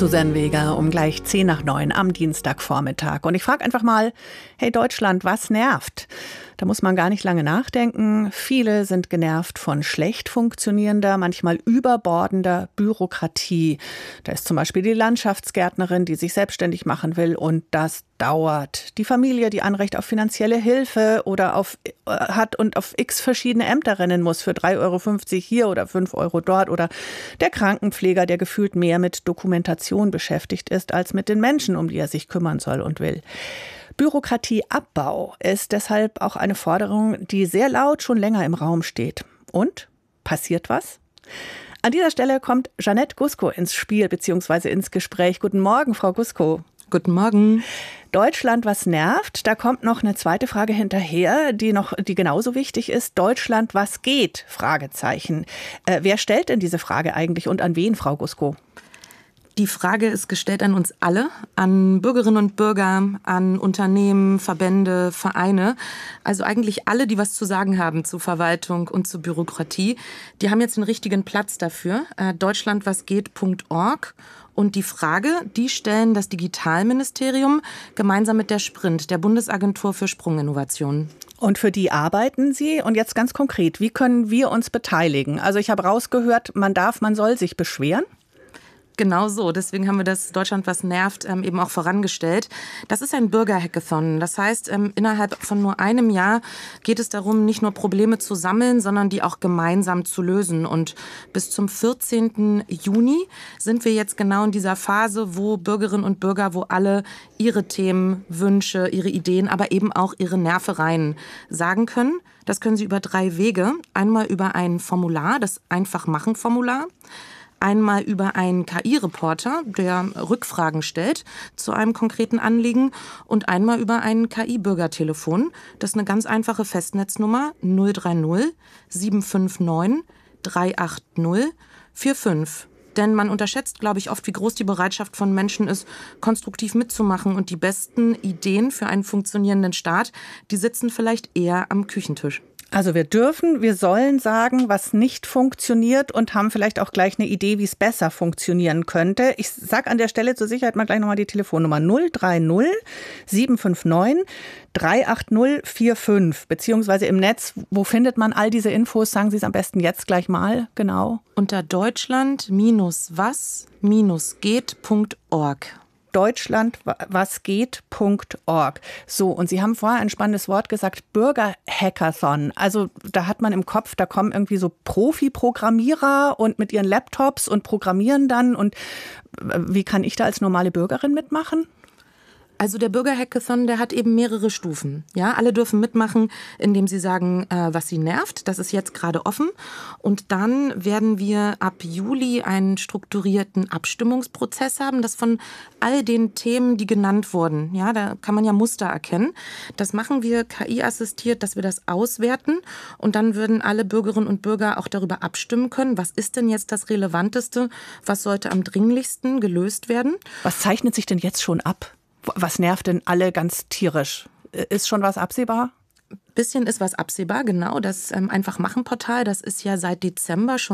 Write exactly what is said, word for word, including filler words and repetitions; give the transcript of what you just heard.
Susanne Weger um gleich zehn nach neun am Dienstagvormittag. Und ich frage einfach mal, hey Deutschland, was nervt? Da muss man gar nicht lange nachdenken. Viele sind genervt von schlecht funktionierender, manchmal überbordender Bürokratie. Da ist zum Beispiel die Landschaftsgärtnerin, die sich selbstständig machen will, und das dauert. Die Familie, die Anrecht auf finanzielle Hilfe oder auf, äh, hat und auf x verschiedene Ämter rennen muss für drei Euro fünfzig hier oder fünf Euro dort. Oder der Krankenpfleger, der gefühlt mehr mit Dokumentation beschäftigt ist, als mit den Menschen, um die er sich kümmern soll und will. Bürokratieabbau ist deshalb auch eine Forderung, die sehr laut schon länger im Raum steht. Und? Passiert was? An dieser Stelle kommt Jeanette Gusko ins Spiel bzw. ins Gespräch. Guten Morgen, Frau Gusko. Guten Morgen. Deutschland, was nervt? Da kommt noch eine zweite Frage hinterher, die noch, die genauso wichtig ist. Deutschland, was geht? Fragezeichen. Äh, wer stellt denn diese Frage eigentlich und an wen, Frau Gusko? Die Frage ist gestellt an uns alle, an Bürgerinnen und Bürger, an Unternehmen, Verbände, Vereine. Also eigentlich alle, die was zu sagen haben zu Verwaltung und zu Bürokratie. Die haben jetzt den richtigen Platz dafür. Äh, deutschlandwasgeht punkt org. Und die Frage, die stellen das Digitalministerium gemeinsam mit der Sprint, der Bundesagentur für Sprunginnovationen. Und für die arbeiten Sie? Und jetzt ganz konkret, wie können wir uns beteiligen? Also ich habe rausgehört, man darf, man soll sich beschweren. Genau so. Deswegen haben wir das Deutschland, was nervt, ähm, eben auch vorangestellt. Das ist ein Bürgerhackathon. Das heißt, ähm, innerhalb von nur einem Jahr geht es darum, nicht nur Probleme zu sammeln, sondern die auch gemeinsam zu lösen. Und bis zum vierzehnten Juni sind wir jetzt genau in dieser Phase, wo Bürgerinnen und Bürger, wo alle ihre Themen, Wünsche, ihre Ideen, aber eben auch ihre Nervereien sagen können. Das können sie über drei Wege. Einmal über ein Formular, das Einfach-Machen-Formular. Einmal über einen K I-Reporter, der Rückfragen stellt zu einem konkreten Anliegen, und einmal über ein K I-Bürgertelefon. Das ist eine ganz einfache Festnetznummer null drei null sieben fünf neun drei acht null vier fünf. Denn man unterschätzt, glaube ich, oft, wie groß die Bereitschaft von Menschen ist, konstruktiv mitzumachen. Und die besten Ideen für einen funktionierenden Staat, die sitzen vielleicht eher am Küchentisch. Also wir dürfen, wir sollen sagen, was nicht funktioniert, und haben vielleicht auch gleich eine Idee, wie es besser funktionieren könnte. Ich sage an der Stelle zur Sicherheit mal gleich nochmal die Telefonnummer null drei null sieben fünf neun drei acht null vier fünf, beziehungsweise im Netz. Wo findet man all diese Infos? Sagen Sie es am besten jetzt gleich mal, genau. Unter deutschland was geht punkt org. deutschlandwasgeht punkt org. So, und Sie haben vorher ein spannendes Wort gesagt, Bürgerhackathon. Also da hat man im Kopf, da kommen irgendwie so Profi-Programmierer und mit ihren Laptops und programmieren dann. Und wie kann ich da als normale Bürgerin mitmachen? Also der Bürgerhackathon, der hat eben mehrere Stufen. Ja, alle dürfen mitmachen, indem sie sagen, äh, was sie nervt. Das ist jetzt gerade offen. Und dann werden wir ab Juli einen strukturierten Abstimmungsprozess haben, das von all den Themen, die genannt wurden. Ja, da kann man ja Muster erkennen. Das machen wir K I-assistiert, dass wir das auswerten. Und dann würden alle Bürgerinnen und Bürger auch darüber abstimmen können, was ist denn jetzt das Relevanteste, was sollte am dringlichsten gelöst werden. Was zeichnet sich denn jetzt schon ab? Was nervt denn alle ganz tierisch? Ist schon was absehbar? Bisschen ist was absehbar, genau. Das ähm, Einfach-Machen-Portal, das ist ja seit Dezember schon